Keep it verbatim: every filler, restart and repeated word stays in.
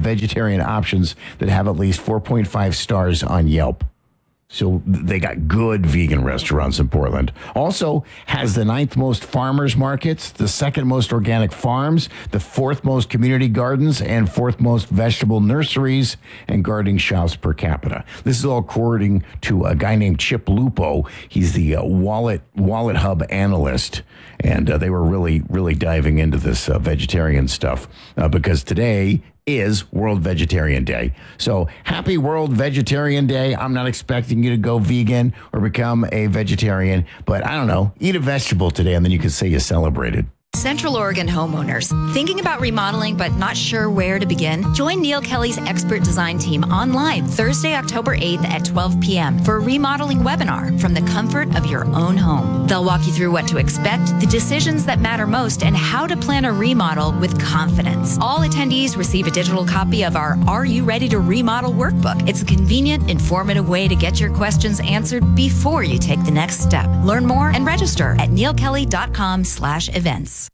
vegetarian options that have at least four point five stars on Yelp. So they got good vegan restaurants in Portland. Also has the ninth most farmers markets, the second most organic farms, the fourth most community gardens, and fourth most vegetable nurseries and gardening shops per capita. This is all according to a guy named Chip Lupo. He's the uh, Wallet Wallet Hub analyst. And uh, they were really, really diving into this uh, vegetarian stuff uh, because today is World Vegetarian Day. So happy World Vegetarian Day. I'm not expecting you to go vegan or become a vegetarian, but I don't know, eat a vegetable today and then you can say you celebrated. Central Oregon homeowners, thinking about remodeling but not sure where to begin? Join Neil Kelly's expert design team online Thursday, October eighth at twelve p.m. for a remodeling webinar from the comfort of your own home. They'll walk you through what to expect, the decisions that matter most, and how to plan a remodel with confidence. All attendees receive a digital copy of our Are You Ready to Remodel workbook. It's a convenient, informative way to get your questions answered before you take the next step. Learn more and register at neilkelly.com slash events.